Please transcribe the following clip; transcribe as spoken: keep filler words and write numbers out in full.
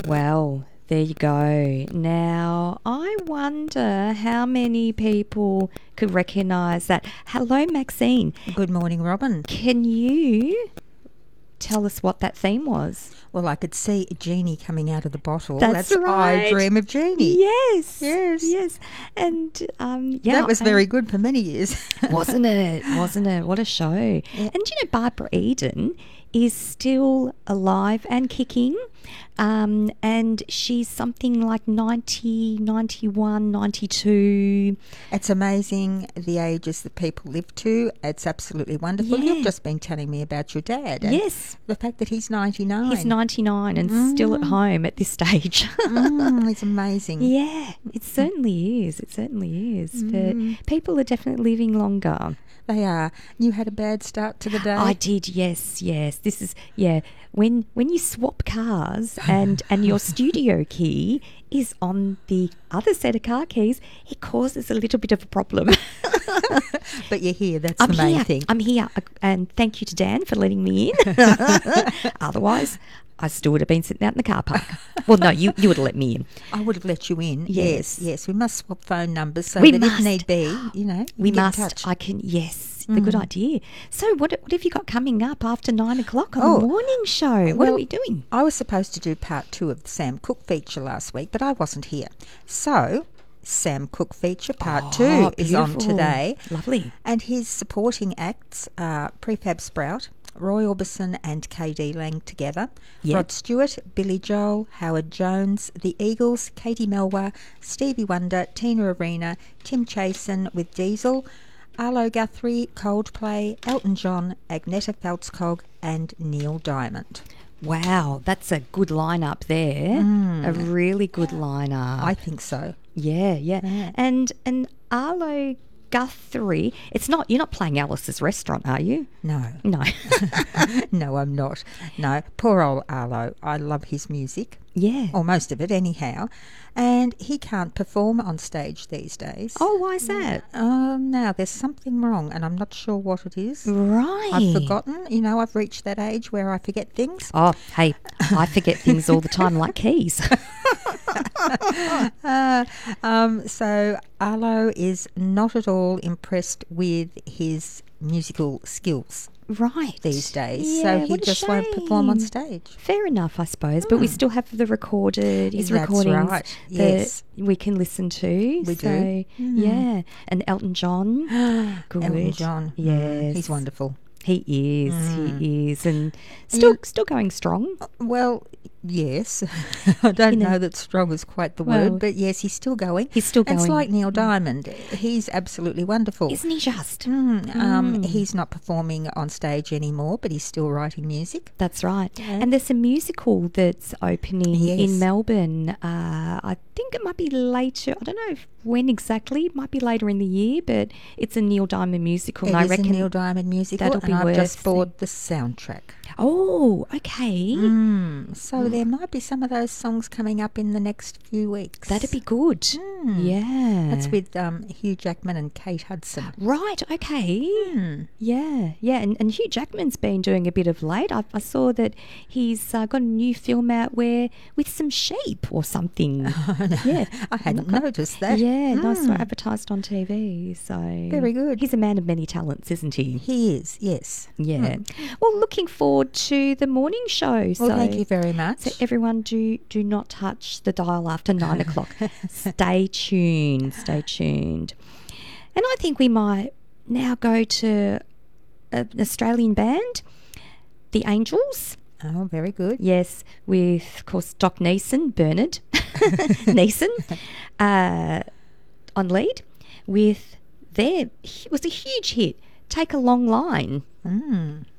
Well, there you go. Now, I wonder how many people could recognise that. Hello, Maxine. Good morning, Robin. Can you tell us what that theme was? Well, I could see a genie coming out of the bottle. That's That's right. I Dream of Jeannie. Yes. Yes. Yes. And, um, yeah. That was I- very good for many years. Wasn't it? Wasn't it? What a show. And you know, Barbara Eden is still alive and kicking. Um, and she's something like ninety, ninety-one, ninety-two. It's amazing the ages that people live to. It's absolutely wonderful. Yeah. You've just been telling me about your dad. And Yes. the fact that he's ninety-nine. He's ninety-nine and still at home at this stage. Mm, it's amazing. Yeah, it certainly is. It certainly is. But people are definitely living longer. They are. You had a bad start to the day? I did, yes, yes. This is, yeah, when when you swap cars and, and your studio key is on the other set of car keys, it causes a little bit of a problem. But you're here. That's I'm the main here. thing. I'm here. Uh, And thank you to Dan for letting me in. Otherwise, I still would have been sitting out in the car park. Well, no, you, you would have let me in. I would have let you in. Yes. Yes, yes. We must swap phone numbers so We that must. if need be, you know, We get in must. touch. I can, yes, the good idea. So, what, what have you got coming up after nine o'clock on Oh, the morning show? What well, are we doing? I was supposed to do part two of the Sam Cooke feature last week, but I wasn't here. So, Sam Cooke feature part Oh, two is on beautiful. today. Lovely. And his supporting acts are Prefab Sprout, Roy Orbison and K D Lang together, Yep. Rod Stewart, Billy Joel, Howard Jones, The Eagles, Katie Melwa, Stevie Wonder, Tina Arena, Tim Chasen with Diesel, Arlo Guthrie, Coldplay, Elton John, Agneta Feltzkog and Neil Diamond. Wow, that's a good lineup there. A really good lineup. I think so. yeah, yeah, Yeah. And and Arlo Guthrie, it's not, you're not playing Alice's Restaurant, are you? No. No. No, I'm not. No, poor old Arlo. I love his music, Yeah. or most of it anyhow, and he can't perform on stage these days. Oh, why is that? Um, now there's something wrong, and I'm not sure what it is. Right. I've forgotten. You know, I've reached that age where I forget things. Oh, hey, I forget things all the time, like keys. Uh, um, so Arlo is not at all impressed with his musical skills Right. these days, Yeah, so he what a just won't perform on shame. stage. Fair enough, I suppose. But we still have the recorded, his That's recordings right, that yes. we can listen to. We so, do. Yeah. And Elton John. Good. Elton John, mm, Yes. he's wonderful. He is, he is. And still still going strong. Well, yes. I don't You know- know that strong is quite the Well, word, but yes, he's still going. He's still And it's going. like Neil Diamond. He's absolutely wonderful. Isn't he just? Mm, um, He's not performing on stage anymore, but he's still writing music. That's right. And there's a musical that's opening Yes. in Melbourne. Uh, I think it might be later. I don't know if, when exactly. It might be later in the year, but it's a Neil Diamond musical. It and I is reckon a Neil Diamond musical, that'll be and I've worth just bought the soundtrack. Oh, okay. Mm, so there might be some of those songs coming up in the next few weeks. That'd be good. Yeah. That's with um, Hugh Jackman and Kate Hudson. Right, okay. Hmm. Yeah, yeah. And, and Hugh Jackman's been doing a bit of late. I, I saw that he's uh, got a new film out where with some sheep or something. Yeah. I hadn't noticed that. Yeah, nice advertised on T V. So Very good. He's a man of many talents, isn't he? He is, yes. Yeah. Well, looking forward to the morning show. Well, so, thank you very much. So everyone, do do not touch the dial after nine o'clock. Stay tuned. Stay tuned. And I think we might now go to an Australian band, The Angels. Oh, very good. Yes, with, of course, Doc Neeson, Bernard Neeson, uh, on lead, with their, it was a huge hit, Take a Long Line. Mm.